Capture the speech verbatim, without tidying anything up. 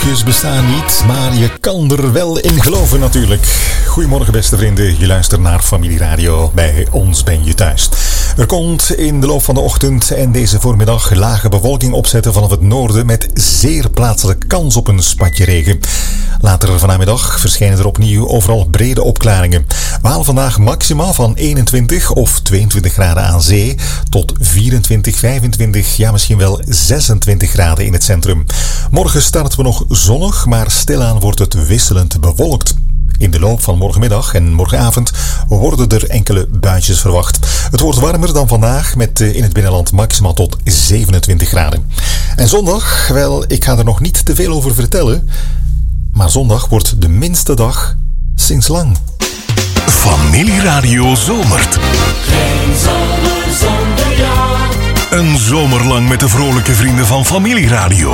wolkjes bestaan niet, maar je kan er wel in geloven natuurlijk. Goedemorgen beste vrienden, je luistert naar Familieradio. Bij ons ben je thuis. Er komt in de loop van de ochtend en deze voormiddag lage bewolking opzetten vanaf het noorden met zeer plaatselijke kans op een spatje regen. Later vanmiddag verschijnen er opnieuw overal brede opklaringen. We halen vandaag maximaal van eenentwintig of tweeëntwintig graden aan zee tot vierentwintig, vijfentwintig, ja misschien wel zesentwintig graden in het centrum. Morgen starten we nog zonnig, maar stilaan wordt het wisselend bewolkt. In de loop van morgenmiddag en morgenavond worden er enkele buitjes verwacht. Het wordt warmer dan vandaag met in het binnenland maximaal tot zevenentwintig graden. En zondag, wel, ik ga er nog niet te veel over vertellen, maar zondag wordt de minste dag sinds lang. Familieradio zomert. Geen zomer zonder jou. Een zomer lang met de vrolijke vrienden van Familieradio.